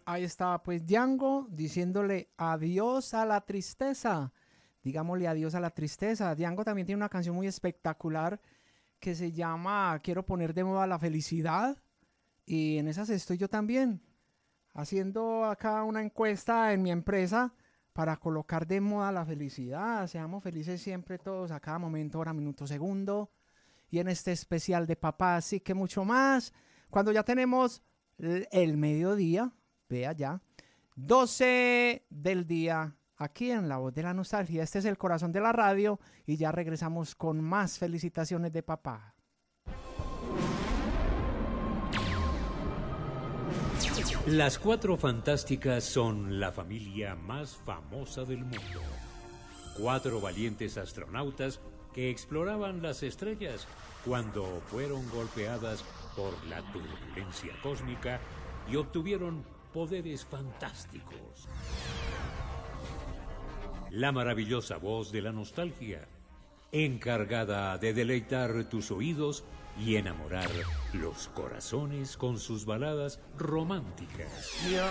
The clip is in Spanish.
ahí está pues Django diciéndole adiós a la tristeza. Digámosle adiós a la tristeza. Django también tiene una canción muy espectacular que se llama Quiero poner de moda la felicidad. Y en esas estoy yo también, haciendo acá una encuesta en mi empresa para colocar de moda la felicidad. Seamos felices siempre todos, a cada momento, hora, minuto, segundo. Y en este especial de papá, así que mucho más. Cuando ya tenemos el mediodía, vea ya, 12 del día, aquí en La Voz de la Nostalgia. Este es el corazón de la radio y ya regresamos con más felicitaciones de papá. Las Cuatro Fantásticas son la familia más famosa del mundo. 4 valientes astronautas que exploraban las estrellas cuando fueron golpeadas por la turbulencia cósmica y obtuvieron poderes fantásticos. La maravillosa voz de la nostalgia, encargada de deleitar tus oídos y enamorar los corazones con sus baladas románticas.